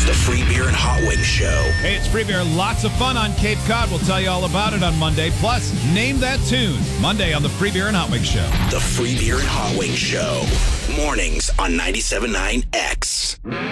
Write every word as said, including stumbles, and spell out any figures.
It's the Free Beer and Hot Wings Show. Hey, it's Free Beer. Lots of fun on Cape Cod. We'll tell you all about it on Monday. Plus, name that tune. Monday on the Free Beer and Hot Wings Show. The Free Beer and Hot Wings Show. Mornings on ninety-seven point nine X.